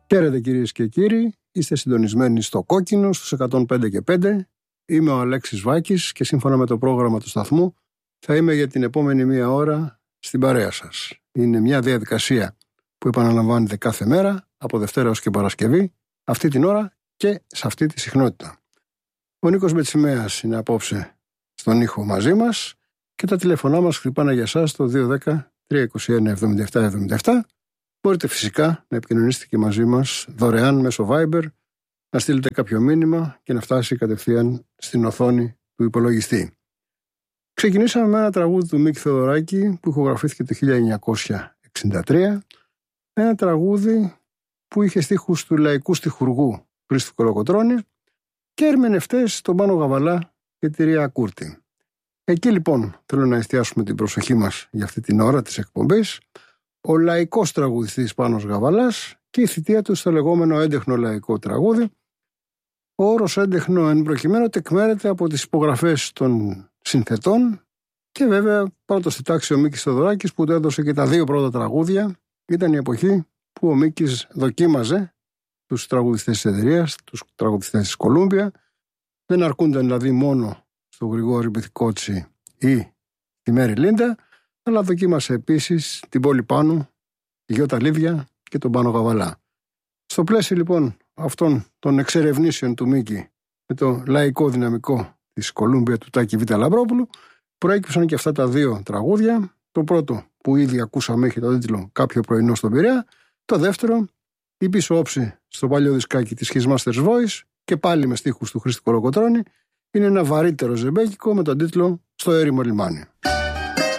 Χαίρετε κυρίες και κύριοι, είστε συντονισμένοι στο Κόκκινο στους 105 και 5. Είμαι ο Αλέξης Βάκης και σύμφωνα με το πρόγραμμα του σταθμού θα είμαι για την επόμενη μία ώρα στην παρέα σας. Είναι μια διαδικασία που επαναλαμβάνεται κάθε μέρα, από Δευτέρα ως και Παρασκευή, αυτή την ώρα και σε αυτή τη συχνότητα. Ο Νίκος Μπετσιμέας είναι απόψε στον ήχο μαζί μας και τα τηλεφωνά μας χτυπάνε για εσάς το 210-321-7777. Μπορείτε φυσικά να επικοινωνήσετε και μαζί μας δωρεάν μέσω Viber, να στείλετε κάποιο μήνυμα και να φτάσει κατευθείαν στην οθόνη του υπολογιστή. Ξεκινήσαμε με ένα τραγούδι του Μίκη Θεοδωράκη που ηχογραφήθηκε το 1963. Ένα τραγούδι που είχε στίχους του λαϊκού στιχουργού Χρήστου Κολοκοτρώνη και ερμηνευτές τον Πάνο Γαβαλά και τη Ρία Κούρτη. Εκεί λοιπόν θέλω να εστιάσουμε την προσοχή μας για αυτή την ώρα της εκπομπής. Ο λαϊκός τραγουδιστής Πάνος Γαβαλάς και η θητεία του στο λεγόμενο έντεχνο λαϊκό τραγούδι. Ο όρος έντεχνο εν προκειμένου τεκμέρεται από τις υπογραφές των συνθετών και βέβαια πρώτος στη τάξη ο Μίκης Θεοδωράκης που του έδωσε και τα δύο πρώτα τραγούδια. Ήταν η εποχή που ο Μίκης δοκίμαζε τους τραγουδιστές της εταιρείας, τους τραγουδιστές της Κολούμπια. Δεν αρκούνταν δηλαδή μόνο στο Γρηγόρη Μπιθικότσι ή τη Μέρη Λίντα, αλλά δοκίμασε επίσης την Πόλη Πάνου, τη Γιώτα Λίβια και τον Πάνο Γαβαλά. Στο πλαίσιο λοιπόν αυτών των εξερευνήσεων του Μίκη με το λαϊκό δυναμικό της Κολούμπια του Τάκη Β. Λαμπρόπουλου, προέκυψαν και αυτά τα δύο τραγούδια. Το πρώτο που ήδη ακούσαμε έχει τον τίτλο «Κάποιο πρωινό στον Πειραιά». Το δεύτερο, η πίσω όψη στο παλιό δισκάκι της His Master's Voice και πάλι με στίχους του Χρήστη Κολοκοτρώνη, είναι ένα βαρύτερο ζεμπέκικο με τον τίτλο «Στο έρημο λιμάνι».